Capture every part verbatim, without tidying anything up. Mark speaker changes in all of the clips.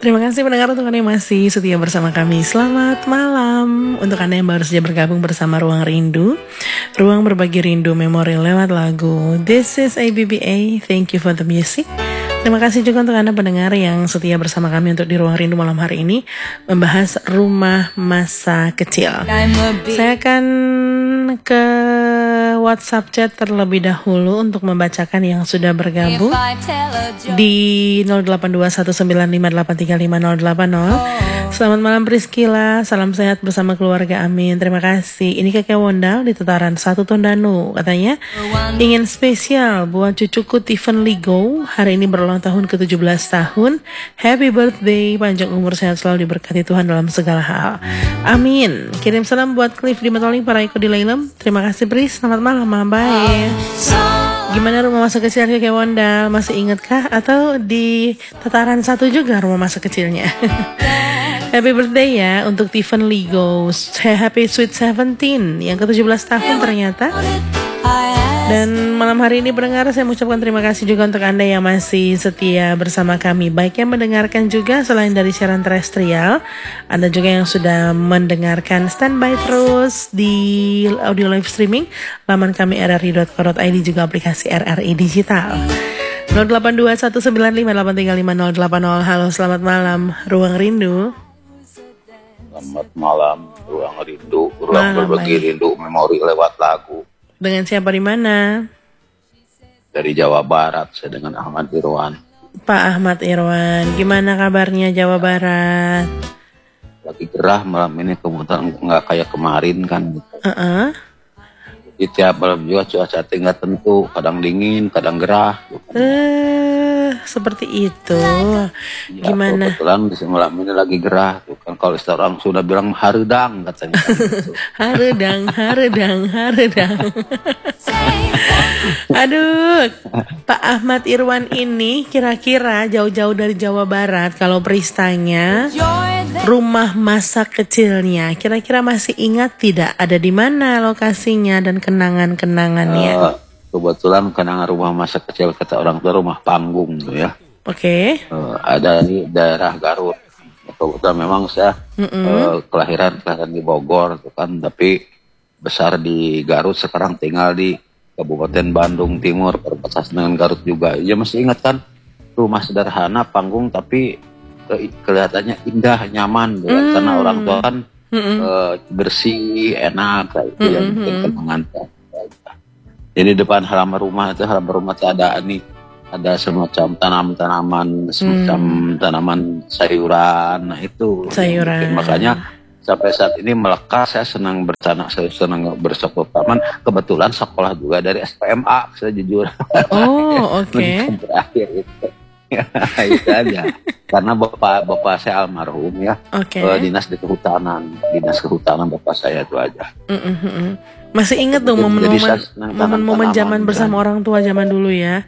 Speaker 1: Terima kasih pendengar untuk Anda yang masih setia bersama kami. Selamat malam untuk Anda yang baru saja bergabung bersama Ruang Rindu, ruang berbagi rindu memori lewat lagu. This is A B B A, thank you for the music. Terima kasih juga untuk Anda pendengar yang setia bersama kami untuk di Ruang Rindu malam hari ini membahas rumah masa kecil. Saya akan ke WhatsApp chat terlebih dahulu untuk membacakan yang sudah bergabung di nol delapan dua satu sembilan lima delapan tiga lima nol delapan nol. Selamat malam Priscila, salam sehat bersama keluarga, amin. Terima kasih. Ini Kakek Wondal di Tetaran satu Tondano. Katanya ingin spesial buat cucuku Tiffany Ligo, hari ini berulang tahun ke tujuh belas tahun. Happy birthday, panjang umur, sehat selalu, diberkati Tuhan dalam segala hal, amin. Kirim salam buat Cliff di Metoling, para Iko di Lailem. Terima kasih Pris, selamat malam, malam baik. Gimana rumah masa kecil Kakek Wondal? Masih ingatkah? Atau di Tetaran satu juga rumah masa kecilnya? Happy birthday ya untuk Tiffany Ligo, happy sweet seventeen yang ke tujuh belas tahun ternyata. Dan malam hari ini pendengar, saya mengucapkan terima kasih juga untuk Anda yang masih setia bersama kami, baik yang mendengarkan juga selain dari siaran terestrial, Anda juga yang sudah mendengarkan standby terus di audio live streaming laman kami r r i dot co dot i d, juga aplikasi R R I Digital. nol delapan dua satu sembilan lima delapan tiga lima nol delapan nol. Halo, selamat malam Ruang Rindu.
Speaker 2: Selamat malam Ruang Rindu, ruang malam, berbagi baik. Rindu memori lewat lagu.
Speaker 1: Dengan siapa di mana?
Speaker 2: Dari Jawa Barat, saya dengan Ahmad Irwan.
Speaker 1: Pak Ahmad Irwan, gimana kabarnya Jawa Barat?
Speaker 2: Lagi gerah malam ini, kebetulan nggak kayak kemarin kan.
Speaker 1: Uh-uh.
Speaker 2: Jadi tiap malam juga cuaca tinggal tentu, kadang dingin, kadang gerah.
Speaker 1: Eh, seperti itu.
Speaker 2: Ya,
Speaker 1: gimana?
Speaker 2: Kebetulan di malam ini lagi gerah, tuh kan kalau orang sudah bilang haredang katanya. Kan, gitu.
Speaker 1: haredang, haredang, haredang. Aduh, Pak Ahmad Irwan ini kira-kira jauh-jauh dari Jawa Barat, kalau Pristanya rumah masa kecilnya, kira-kira masih ingat tidak? Ada di mana lokasinya dan kenangan-kenangannya?
Speaker 2: Uh, kebetulan kenangan rumah masa kecil kata orang tua rumah panggung tuh ya.
Speaker 1: Oke. Okay.
Speaker 2: Uh, ada di daerah Garut. Kebetulan memang saya uh, kelahiran kelahiran di Bogor tuh kan, tapi besar di Garut, sekarang tinggal di Kabupaten Bandung Timur, perbatasan dengan Garut juga. Ya masih ingat kan, rumah sederhana panggung tapi ke, kelihatannya indah, nyaman ya, mm. karena orang tua kan uh, bersih, enak kayak itu yang bikin kenangan. Jadi depan halaman rumah itu halaman rumah itu ada nih, ada semacam tanam-tanaman, semacam mm. tanaman sayuran. Nah itu
Speaker 1: sayuran.
Speaker 2: Makanya sampai saat ini melekat, saya senang bertanam, saya senang bersekolah taman. Kebetulan sekolah juga dari S P M A, saya jujur.
Speaker 1: Oh, oke. Okay.
Speaker 2: Terakhir itu. Itu aja. Karena bapak bapak saya almarhum ya.
Speaker 1: Oke.
Speaker 2: Okay. Dinas di kehutanan, dinas kehutanan bapak saya itu aja.
Speaker 1: Mm-hmm. Masih ingat dong momen-momen momen-momen zaman bersama orang tua zaman dulu ya.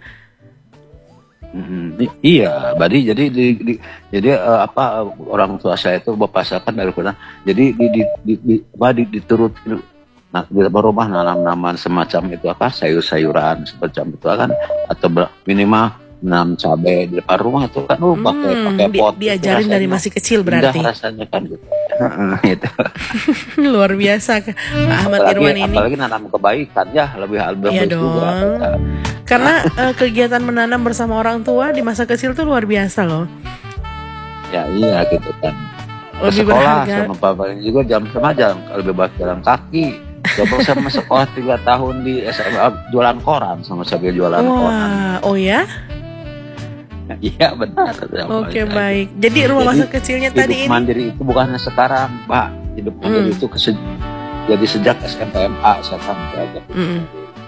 Speaker 2: Hmm, iya, Badi. Jadi di, di, jadi uh, apa orang tua saya itu bapak saya kan dari sana. Jadi di di di, di apa di, diturut nah, di rumah nanam-naman semacam itu apa sayur-sayuran semacam itu kan, atau minimal menanam cabai di depan rumah itu kan, oh, pakai hmm, pakai pot.
Speaker 1: Di, diajarin
Speaker 2: itu
Speaker 1: dari masih kecil berarti.
Speaker 2: Indah rasanya kan gitu. Itu.
Speaker 1: Luar biasa Pak Ahmad
Speaker 2: apalagi,
Speaker 1: Irwan ini.
Speaker 2: Apalagi nanam kebaikan ya, lebih lebih
Speaker 1: iya dong. Juga, kita. Karena uh, kegiatan menanam bersama orang tua di masa kecil tuh luar biasa loh.
Speaker 2: Ya iya gitu kan.
Speaker 1: Lebih
Speaker 2: sekolah
Speaker 1: berharga.
Speaker 2: sama papa juga jam sama jam lebih banyak jalan kaki. Coba sama sekolah tiga tahun di S M A jualan koran sama saya jualan
Speaker 1: Wah,
Speaker 2: koran.
Speaker 1: Oh ya?
Speaker 2: Iya benar.
Speaker 1: Oke okay, baik. Jadi rumah masa kecilnya
Speaker 2: hidup
Speaker 1: tadi ini.
Speaker 2: Mandiri itu bukannya sekarang, Mbak. Hidup mandiri hmm. itu kese- jadi sejak S M P M A saya sampai.
Speaker 1: Hmm.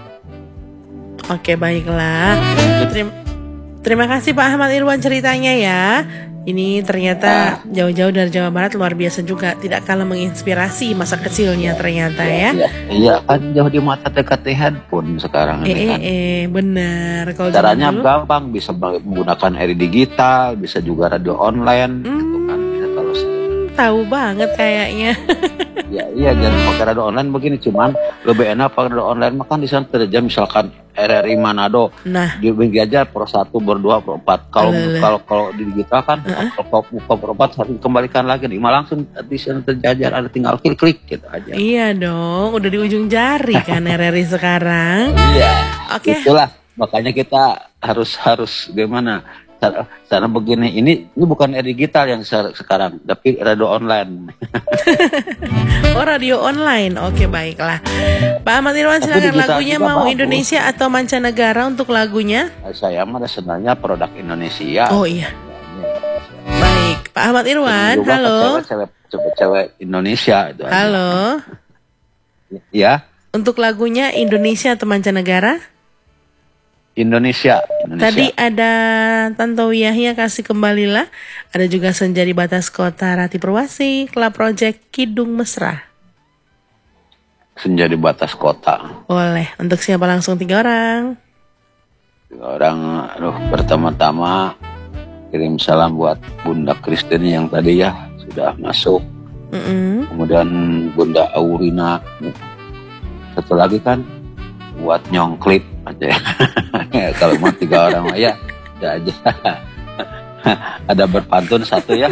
Speaker 1: Oke baiklah. Terima, terima kasih Pak Ahmad Irwan ceritanya ya. Ini ternyata jauh-jauh dari Jawa Barat, luar biasa juga. Tidak kalah menginspirasi masa kecilnya ternyata ya.
Speaker 2: Iya, iya kan jauh di mata dekat handphone sekarang
Speaker 1: eh,
Speaker 2: ini kan.
Speaker 1: Eh, eh benar. Kalau
Speaker 2: caranya
Speaker 1: dulu,
Speaker 2: gampang, bisa menggunakan R digital, bisa juga radio online. Hmm. Gitu kan. Ya, kalau
Speaker 1: tahu banget kayaknya.
Speaker 2: Ya iya, jangan pakai radio online begini, cuman lebih enak pakai radio online makan di sana terjadi misalkan R R I Manado.
Speaker 1: Nah,
Speaker 2: di bagi aja per satu, per dua, per empat. Kalau kalau kalau di digital kan uh-huh. kalau buka per empat harus kembalikan lagi, lima langsung di sana terjajar, ada tinggal klik-klik gitu aja.
Speaker 1: Iya dong, udah di ujung jari kan R R I sekarang.
Speaker 2: Iya. Oke. Okay. Itulah makanya kita harus harus gimana? Karena begini, ini ini bukan digital yang sekarang, tapi radio online.
Speaker 1: Oh, radio online. Oke, baiklah. Pak Ahmad Irwan, silakan lagunya mau bagus. Indonesia atau mancanegara untuk lagunya?
Speaker 2: Saya mah sebenarnya produk Indonesia.
Speaker 1: Oh iya. Baik, Pak Ahmad Irwan, halo.
Speaker 2: Cewek-cewek Indonesia.
Speaker 1: Halo.
Speaker 2: Ya.
Speaker 1: Untuk lagunya Indonesia atau mancanegara?
Speaker 2: Indonesia, Indonesia.
Speaker 1: Tadi ada Tantowi Yahya Kasih Kembalilah, ada juga Senja di Batas Kota Rati Perwasi, Club Project Kidung Mesra.
Speaker 2: Senja di Batas Kota.
Speaker 1: Boleh. Untuk siapa langsung tiga orang?
Speaker 2: Tiga orang. Aduh, pertama-tama kirim salam buat Bunda Kristini yang tadi ya sudah masuk. Mm-hmm. Kemudian Bunda Aurina. Satu lagi kan buat nyongklip aja. Kalau mau tiga orang ya ada aja. Ada berpantun satu ya.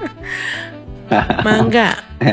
Speaker 1: Mangga.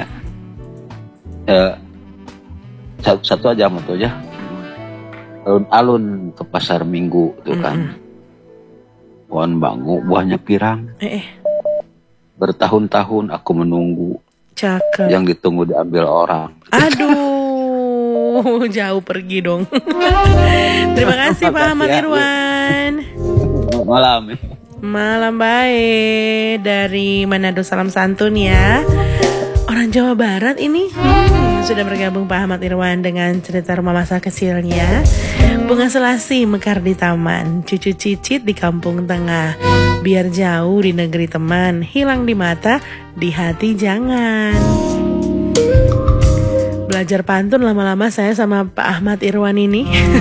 Speaker 2: Ya, satu, satu aja moto ya. Alun-alun ke pasar minggu tuh kan. Mm-hmm. Pohon bangu buahnya pirang. Eh, eh. Bertahun-tahun aku menunggu.
Speaker 1: Cakep.
Speaker 2: Yang ditunggu diambil orang.
Speaker 1: Aduh, jauh pergi dong. Terima kasih Pak Ahmad Irwan.
Speaker 2: Malam.
Speaker 1: Malam baik dari Manado, salam santun ya. Orang Jawa Barat ini hmm, sudah bergabung Pak Ahmad Irwan dengan cerita rumah masa kecilnya. Bunga selasi mekar di taman, cucu cicit di kampung tengah. Biar jauh di negeri teman, hilang di mata, di hati jangan. Belajar pantun lama-lama saya sama Pak Ahmad Irwan ini.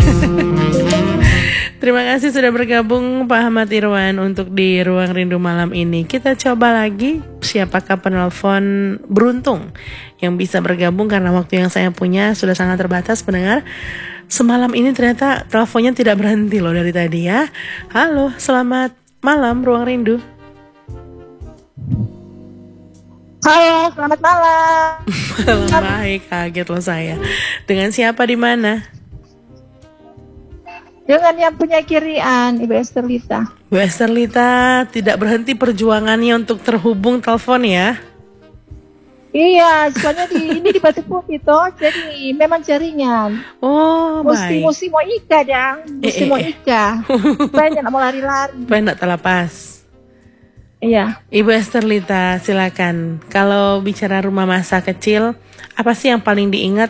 Speaker 1: Terima kasih sudah bergabung Pak Ahmad Irwan untuk di Ruang Rindu malam ini. Kita coba lagi siapakah penelpon beruntung yang bisa bergabung, karena waktu yang saya punya sudah sangat terbatas pendengar. Semalam ini ternyata teleponnya tidak berhenti loh dari tadi ya. Halo, selamat malam Ruang Rindu.
Speaker 3: Halo, selamat malam.
Speaker 1: Malam baik, kaget loh saya. Dengan siapa di mana?
Speaker 3: Dengan yang punya kirian, Ibu Esther Lita.
Speaker 1: Ibu Esther Lita tidak berhenti perjuangannya untuk terhubung telepon ya?
Speaker 3: Iya, soalnya di ini di Batu Putih toh, jadi memang jaringan.
Speaker 1: Oh,
Speaker 3: Musti,
Speaker 1: baik.
Speaker 3: Musti mau ika dang, musti
Speaker 1: eh,
Speaker 3: mau
Speaker 1: eh.
Speaker 3: ika. Banyak mau lari-lari.
Speaker 1: Banyak terlepas.
Speaker 3: Iya.
Speaker 1: Ibu Esther Lita, silakan. Kalau bicara rumah masa kecil, apa sih yang paling diingat?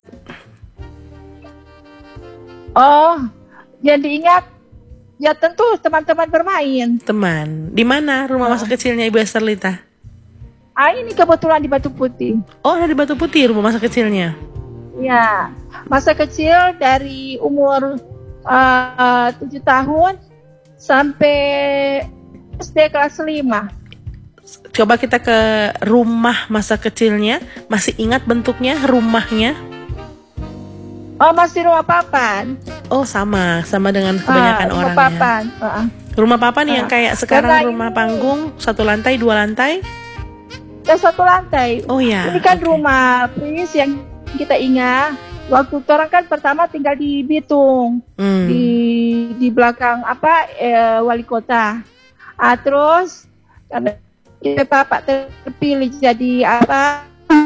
Speaker 3: Oh, yang diingat ya tentu teman-teman bermain.
Speaker 1: Teman. Di mana rumah masa kecilnya Ibu Esther Lita?
Speaker 3: Ah, ini kebetulan di Batu Putih.
Speaker 1: Oh, di Batu Putih rumah masa kecilnya.
Speaker 3: Ya, masa kecil dari umur uh, tujuh tahun sampai S D kelas lima.
Speaker 1: Coba kita ke rumah masa kecilnya. Masih ingat bentuknya, rumahnya?
Speaker 3: Oh, masih rumah papan.
Speaker 1: Oh, sama, sama dengan kebanyakan
Speaker 3: ah,
Speaker 1: orang
Speaker 3: rumah papan.
Speaker 1: ya.
Speaker 3: Uh-uh.
Speaker 1: Rumah papan uh. yang kayak sekarang
Speaker 3: Karena
Speaker 1: rumah
Speaker 3: ini...
Speaker 1: panggung, satu lantai, dua lantai?
Speaker 3: Ya, satu lantai.
Speaker 1: Oh ya.
Speaker 3: Ini kan
Speaker 1: okay.
Speaker 3: rumah Pris yang kita ingat. Waktu orang kan pertama tinggal di Bitung, hmm. di di belakang apa eh, wali kota. Ah, terus karena kita bapak terpilih jadi apa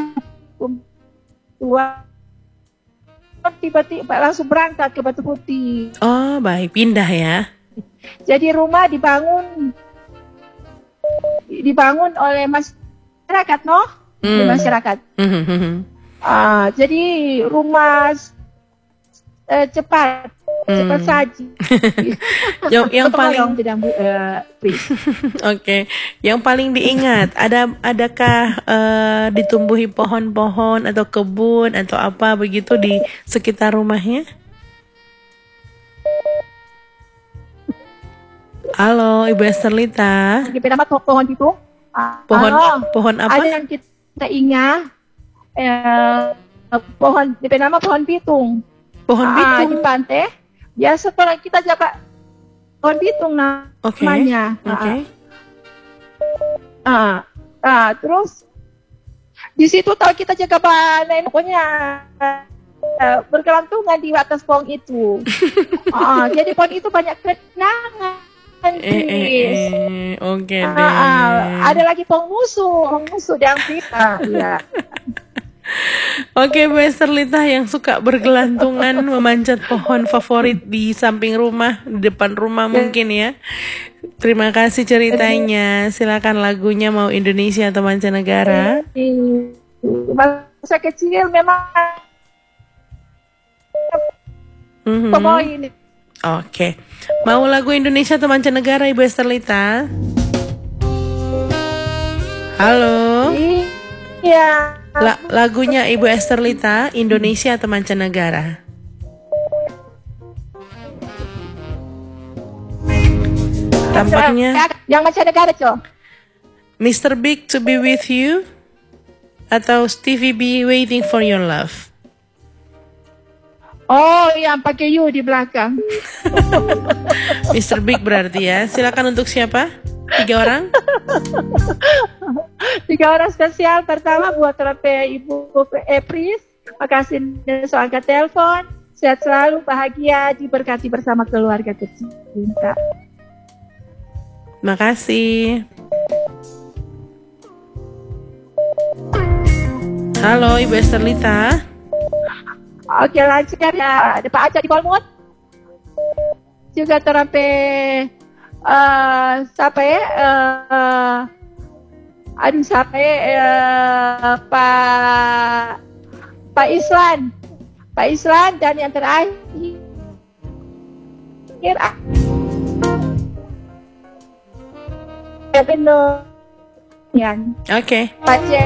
Speaker 3: tua, tiba-tiba langsung berangkat ke Batu Putih.
Speaker 1: Oh, baik, pindah ya.
Speaker 3: Jadi rumah dibangun dibangun oleh masyarakat, no? Hmm. Di masyarakat. Hmm. Uh, jadi rumah uh, cepat, hmm. cepat saji.
Speaker 1: yang yang paling
Speaker 3: tidak uh, Oke,
Speaker 1: okay. Yang paling diingat ada adakah uh, ditumbuhi pohon-pohon atau kebun atau apa begitu di sekitar rumahnya? Halo, Ibu Esther Lita.
Speaker 3: Di pohon itu. Uh,
Speaker 1: pohon
Speaker 3: uh,
Speaker 1: pohon apa?
Speaker 3: Ada yang kita kita ingat eh, pohon, D P nama pohon pitung.
Speaker 1: Pohon
Speaker 3: Ah,
Speaker 1: bitung.
Speaker 3: di pantai. Biasa kalau kita jaga pohon pitung
Speaker 1: Oke.
Speaker 3: namanya.
Speaker 1: Oke.
Speaker 3: Ah, ah, terus di situ tahu kita jaga banai, pokoknya eh, bergelantungan di atas pohon itu. Ah, jadi pohon itu banyak kenangan.
Speaker 1: Eh, eh, eh. Oke
Speaker 3: Ah,
Speaker 1: deh.
Speaker 3: ah, ada lagi pohon musuh, pohon musuh di Afrika. Ya.
Speaker 1: Oke, Bu Esther Lita yang suka bergelantungan memanjat pohon favorit di samping rumah, di depan rumah mungkin ya. Terima kasih ceritanya. Silakan lagunya mau Indonesia atau mancanegara.
Speaker 3: Di masa kecil memang
Speaker 1: Mhm.
Speaker 3: pemain.
Speaker 1: Oke. Mau lagu Indonesia atau mancanegara Ibu Esther Lita? Halo.
Speaker 3: Iya.
Speaker 1: La- lagunya Ibu Esther Lita, Indonesia atau mancanegara? Tampaknya
Speaker 3: Yang mancanegara, Cok.
Speaker 1: mister Big To Be With You atau Stevie B Waiting For Your Love.
Speaker 3: Oh, yang pakai you di belakang.
Speaker 1: mister Big berarti ya. Silakan untuk siapa? Tiga orang?
Speaker 3: Tiga orang spesial. Pertama buat terapi Ibu Epris. Makasih so angkat telepon. Sehat selalu, bahagia, diberkati bersama keluarga tercinta.
Speaker 1: Makasih. Halo Ibu Esther Lita.
Speaker 3: Oke, lanjutkan ya. Ada Pak Aca di Balmut. Juga terapi uh, siapa ya? Uh, aduh, siapa ya? Uh, Pak Pak Islan. Pak Islan dan yang terakhir ah, Beno. Yan.
Speaker 1: Oke.
Speaker 3: Pak Cek.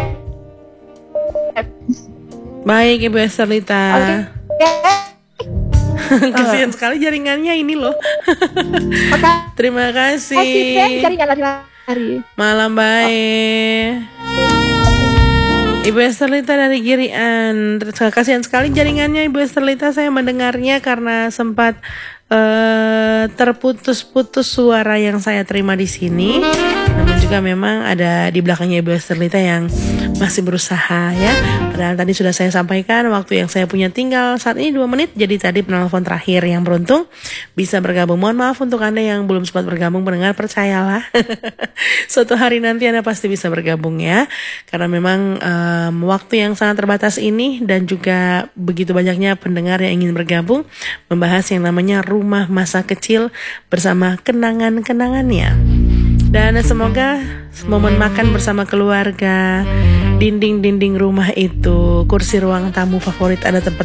Speaker 1: Baik Ibu Esther Lita.
Speaker 3: Oke.
Speaker 1: Kasihan sekali jaringannya ini loh. Terima kasih.
Speaker 3: Kasih jaringan lari-lari.
Speaker 1: Malam baik. Ibu Esther Lita dari Girian. Kasihan sekali jaringannya Ibu Esther Lita. Saya mendengarnya karena sempat uh, terputus-putus suara yang saya terima di sini. Namun juga memang ada di belakangnya Ibu Esther Lita yang masih berusaha ya. Padahal tadi sudah saya sampaikan waktu yang saya punya tinggal saat ini dua menit. Jadi tadi penelpon terakhir yang beruntung bisa bergabung. Mohon maaf untuk Anda yang belum sempat bergabung pendengar, percayalah. Suatu hari nanti Anda pasti bisa bergabung ya. Karena memang um, waktu yang sangat terbatas ini dan juga begitu banyaknya pendengar yang ingin bergabung membahas yang namanya rumah masa kecil bersama kenangan-kenangannya. Dan semoga momen makan bersama keluarga, dinding-dinding rumah itu, kursi ruang tamu favorit Anda tempat